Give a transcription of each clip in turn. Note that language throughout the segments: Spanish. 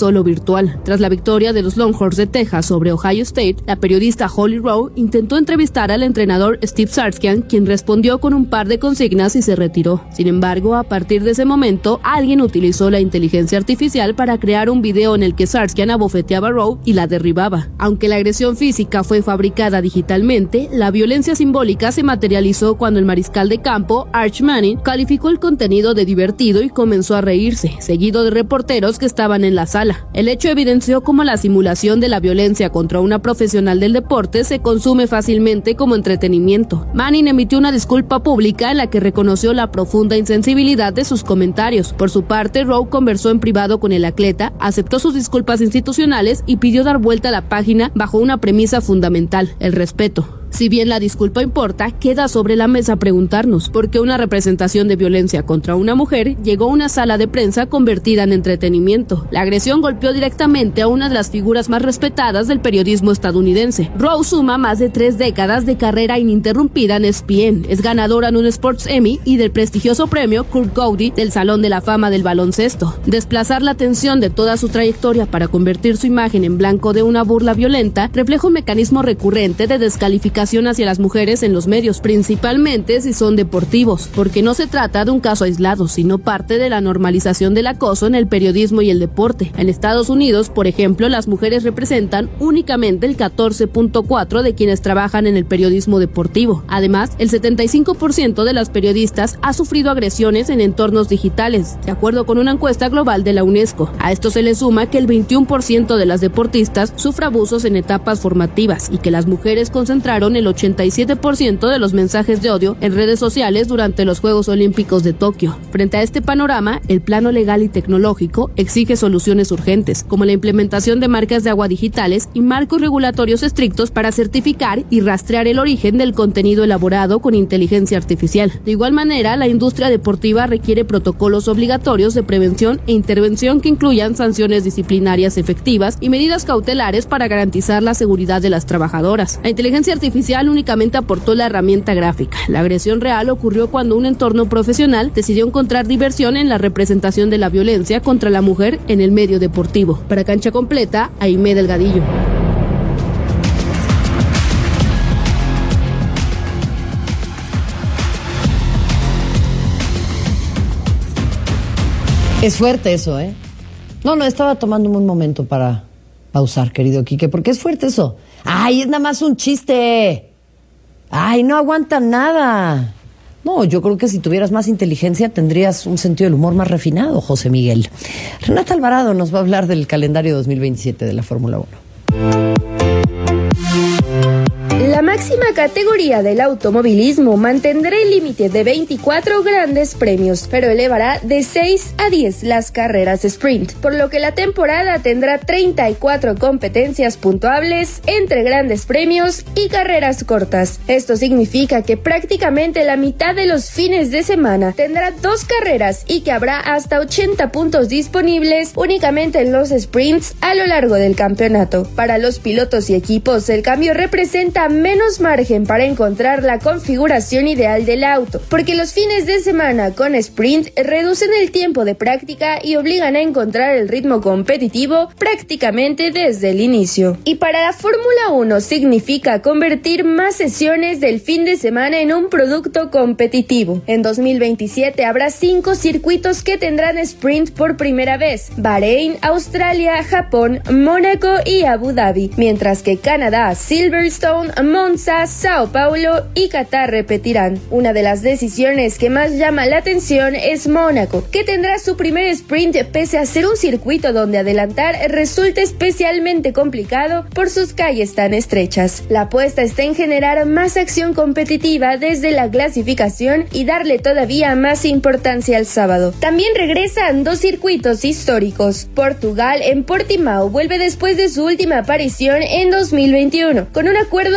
solo virtual. Tras la victoria de los Longhorns de Texas sobre Ohio State, la periodista Holly Rowe intentó entrevistar al entrenador Steve Sarkisian, quien respondió con un par de consignas y se retiró. Sin embargo, a partir de ese momento, alguien utilizó la inteligencia artificial para crear un video en el que Sarkisian abofeteaba a Rowe y la derribaba. Aunque la agresión física fue fabricada digitalmente, la violencia simbólica se materializó cuando el mariscal de campo, Arch Manning, calificó el contenido de divertido y comenzó a reírse, seguido de reporteros que estaban en la sala. El hecho evidenció cómo la simulación de la violencia contra una profesional del deporte se consume fácilmente como entretenimiento. Manning emitió una disculpa pública en la que reconoció la profunda insensibilidad de sus comentarios. Por su parte, Rowe conversó en privado con el atleta, aceptó sus disculpas institucionales y pidió dar vuelta a la página bajo una premisa fundamental: el respeto. Si bien la disculpa importa, queda sobre la mesa preguntarnos por qué una representación de violencia contra una mujer llegó a una sala de prensa convertida en entretenimiento. La agresión golpeó directamente a una de las figuras más respetadas del periodismo estadounidense. Rowe suma más de 3 décadas de carrera ininterrumpida en ESPN, es ganadora en un Sports Emmy y del prestigioso premio Kurt Gowdy del Salón de la Fama del Baloncesto. Desplazar la atención de toda su trayectoria para convertir su imagen en blanco de una burla violenta refleja un mecanismo recurrente de descalificación hacia las mujeres en los medios, principalmente si son deportivos, porque no se trata de un caso aislado, sino parte de la normalización del acoso en el periodismo y el deporte. En Estados Unidos, por ejemplo, las mujeres representan únicamente el 14.4% de quienes trabajan en el periodismo deportivo. Además, el 75% de las periodistas ha sufrido agresiones en entornos digitales, de acuerdo con una encuesta global de la UNESCO. A esto se le suma que el 21% de las deportistas sufre abusos en etapas formativas y que las mujeres concentraron el 87% de los mensajes de odio en redes sociales durante los Juegos Olímpicos de Tokio. Frente a este panorama, el plano legal y tecnológico exige soluciones urgentes, como la implementación de marcas de agua digitales y marcos regulatorios estrictos para certificar y rastrear el origen del contenido elaborado con inteligencia artificial. De igual manera, la industria deportiva requiere protocolos obligatorios de prevención e intervención que incluyan sanciones disciplinarias efectivas y medidas cautelares para garantizar la seguridad de las trabajadoras. La inteligencia artificial únicamente aportó la herramienta gráfica. La agresión real ocurrió cuando un entorno profesional decidió encontrar diversión en la representación de la violencia contra la mujer en el medio deportivo. Para Cancha Completa, Aimé Delgadillo. Es fuerte eso, ¿eh? No, estaba tomándome un momento para pausar, querido Quique, porque es fuerte eso. ¡Ay, es nada más un chiste! ¡Ay, no aguantan nada! No, yo creo que si tuvieras más inteligencia tendrías un sentido del humor más refinado, José Miguel. Renata Alvarado nos va a hablar del calendario 2027 de la Fórmula 1. La máxima categoría del automovilismo mantendrá el límite de 24 grandes premios, pero elevará de 6 a 10 las carreras sprint, por lo que la temporada tendrá 34 competencias puntuables entre grandes premios y carreras cortas. Esto significa que prácticamente la mitad de los fines de semana tendrá 2 carreras y que habrá hasta 80 puntos disponibles únicamente en los sprints a lo largo del campeonato. Para los pilotos y equipos, el cambio representa menos margen para encontrar la configuración ideal del auto, porque los fines de semana con sprint reducen el tiempo de práctica y obligan a encontrar el ritmo competitivo prácticamente desde el inicio. Y para la Fórmula 1 significa convertir más sesiones del fin de semana en un producto competitivo. En 2027 habrá 5 circuitos que tendrán sprint por primera vez: Bahrein, Australia, Japón, Mónaco y Abu Dhabi, mientras que Canadá, Silverstone, Monza, Sao Paulo y Qatar repetirán. Una de las decisiones que más llama la atención es Mónaco, que tendrá su primer sprint pese a ser un circuito donde adelantar resulta especialmente complicado por sus calles tan estrechas. La apuesta está en generar más acción competitiva desde la clasificación y darle todavía más importancia al sábado. También regresan 2 circuitos históricos. Portugal en Portimao vuelve después de su última aparición en 2021, con un acuerdo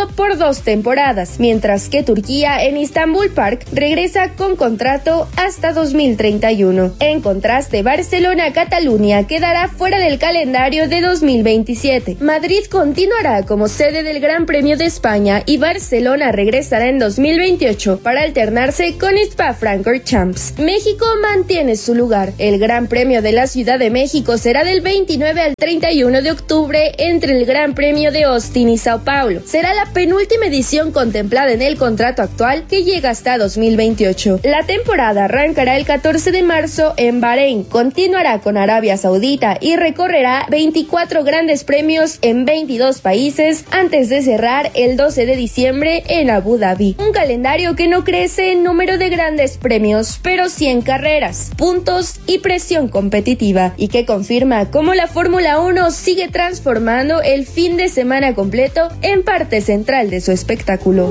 solo por 2 temporadas, mientras que Turquía en Istanbul Park regresa con contrato hasta 2031. En contraste, Barcelona-Cataluña quedará fuera del calendario de 2027. Madrid continuará como sede del Gran Premio de España y Barcelona regresará en 2028 para alternarse con Spa-Francorchamps. México mantiene su lugar. El Gran Premio de la Ciudad de México será del 29 al 31 de octubre entre el Gran Premio de Austin y Sao Paulo. Será la penúltima edición contemplada en el contrato actual que llega hasta 2028. La temporada arrancará el 14 de marzo en Bahrein, continuará con Arabia Saudita y recorrerá 24 grandes premios en 22 países antes de cerrar el 12 de diciembre en Abu Dhabi. Un calendario que no crece en número de grandes premios, pero sí en carreras, puntos y presión competitiva, y que confirma cómo la Fórmula 1 sigue transformando el fin de semana completo en parte central de su espectáculo.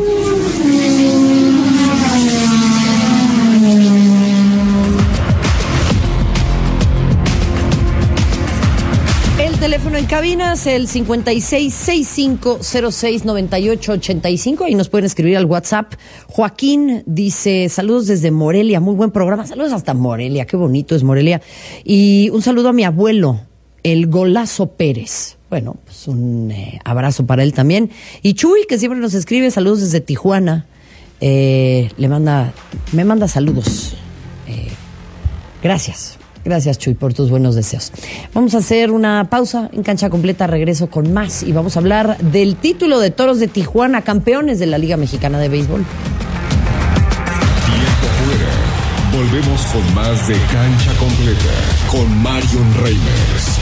El teléfono en cabinas, el 5665069885, y nos pueden escribir al WhatsApp. Joaquín dice, saludos desde Morelia, muy buen programa, saludos hasta Morelia, qué bonito es Morelia, y un saludo a mi abuelo, el Golazo Pérez. Bueno, pues un abrazo para él también. Y Chuy, que siempre nos escribe, saludos desde Tijuana, me manda saludos. Gracias Chuy por tus buenos deseos. Vamos a hacer una pausa en Cancha Completa, regreso con más y vamos a hablar del título de Toros de Tijuana, campeones de la Liga Mexicana de Béisbol. Tiempo fuera. Volvemos con más de Cancha Completa con Marion Reimers.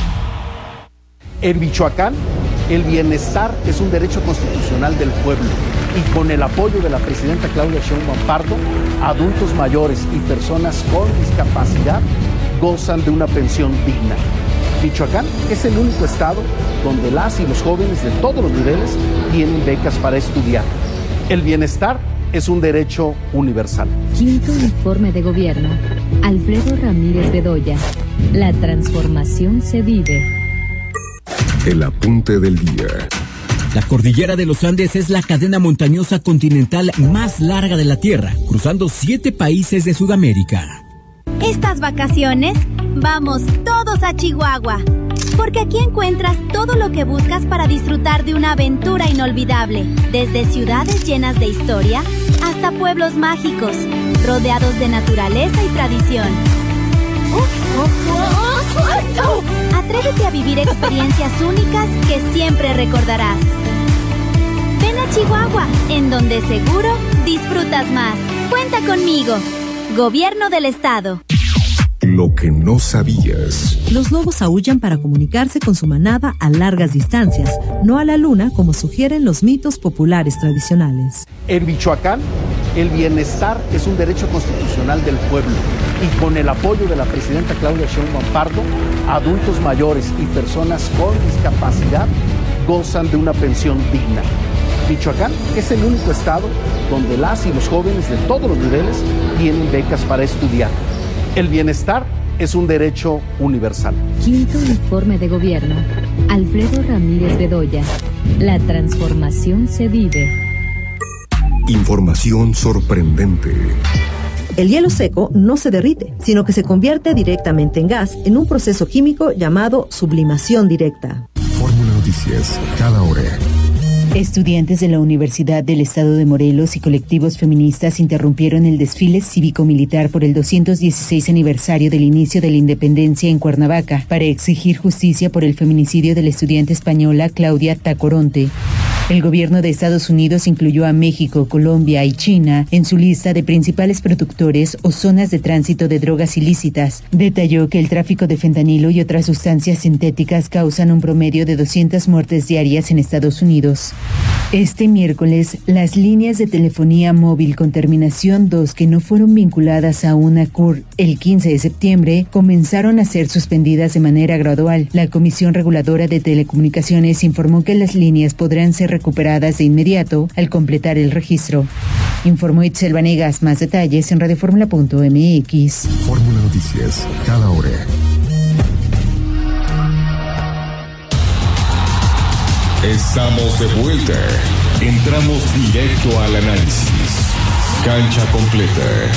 En Michoacán, el bienestar es un derecho constitucional del pueblo y con el apoyo de la presidenta Claudia Sheinbaum Pardo, adultos mayores y personas con discapacidad gozan de una pensión digna. Michoacán es el único estado donde las y los jóvenes de todos los niveles tienen becas para estudiar. El bienestar es un derecho universal. Quinto informe de gobierno. Alfredo Ramírez Bedoya. La transformación se vive. El apunte del día. La cordillera de los Andes es la cadena montañosa continental más larga de la Tierra, cruzando 7 países de Sudamérica. Estas vacaciones, vamos todos a Chihuahua, porque aquí encuentras todo lo que buscas para disfrutar de una aventura inolvidable, desde ciudades llenas de historia hasta pueblos mágicos, rodeados de naturaleza y tradición. Atrévete a vivir experiencias únicas que siempre recordarás. Ven a Chihuahua, en donde seguro disfrutas más. Cuenta conmigo. Gobierno del Estado. Lo que no sabías. Los lobos aúllan para comunicarse con su manada a largas distancias, no a la luna como sugieren los mitos populares tradicionales. En Michoacán, el bienestar es un derecho constitucional del pueblo y con el apoyo de la presidenta Claudia Sheinbaum Pardo, adultos mayores y personas con discapacidad gozan de una pensión digna. Michoacán es el único estado donde las y los jóvenes de todos los niveles tienen becas para estudiar. El bienestar es un derecho universal. Quinto informe de gobierno. Alfredo Ramírez Bedoya. La transformación se vive. Información sorprendente. El hielo seco no se derrite, sino que se convierte directamente en gas en un proceso químico llamado sublimación directa. Fórmula Noticias, cada hora. Estudiantes de la Universidad del Estado de Morelos y colectivos feministas interrumpieron el desfile cívico-militar por el 216 aniversario del inicio de la independencia en Cuernavaca para exigir justicia por el feminicidio de la estudiante española Claudia Tacoronte. El gobierno de Estados Unidos incluyó a México, Colombia y China en su lista de principales productores o zonas de tránsito de drogas ilícitas. Detalló que el tráfico de fentanilo y otras sustancias sintéticas causan un promedio de 200 muertes diarias en Estados Unidos. Este miércoles, las líneas de telefonía móvil con terminación 2 que no fueron vinculadas a una CUR el 15 de septiembre comenzaron a ser suspendidas de manera gradual. La Comisión Reguladora de Telecomunicaciones informó que las líneas podrán ser recuperadas de inmediato al completar el registro. Informó Itzel Vanegas. Más detalles en radioformula.mx. Fórmula Noticias, cada hora. Estamos de vuelta. Entramos directo al análisis. Cancha completa.